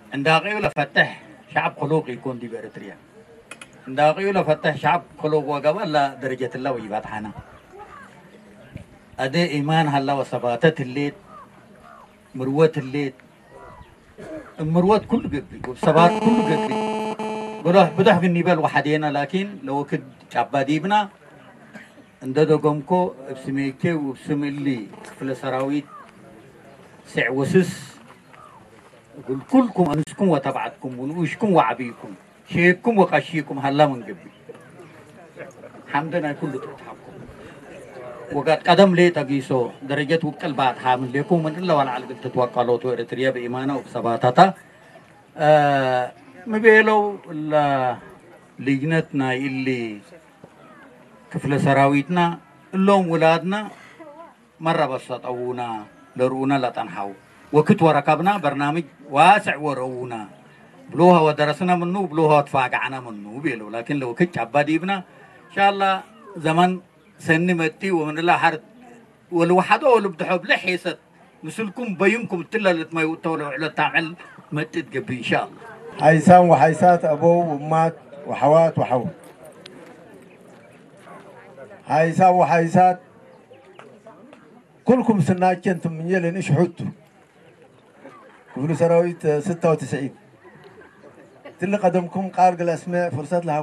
عندها قيولة فتح شعب خلوق يكون دي بإريتريا عندها قيولة فتح شعب خلوق وقبل لا درجة الله ويبات حنا أدي إيمان هلا وثباتت الليل مروت الليل المروت كله قبلي والثبات كله قبلي بروح بالنبال وحدينا لكن لو كد شعباديبنا عندنا قومكو بسميكي وبسم اللي في السراويت سعوسس يقول كلكم أنسكم وتبعتكم ونوشكم وعبيكم شيكم وقشيكم هلا من قبل حمدنا كله تتحكم وقد قدم لي تقيسو درجة وقت بعد حامل لكم من إلا ولا على تتوكلوا تو إريتريا بإيمانه وبثباتها مبيلو لجنتنا اللي كفل سراويتنا اللهم ولادنا مرة بس أونا لرونا لا تنحو وكت وركبنا برنامج واسع ورونا بلوها ودرسنا منه بلوها تفاقعنا منه بيلو لكن لو كت عباديبنا إن شاء الله زمن سن متي ومن الله حرد ولو حدا ولو بدحب لحيست مثلكم بينكم تلا لتما يوتوا على تعمل متت قبل إن شاء الله حيسان وحيسات أبو وأمات وحوات وحو حيسان وحيسات كلكم سناك انتم من يلين ايش حطوا كفلوا سراويت 96 تل قدمكم قارق الاسماء فرصات لها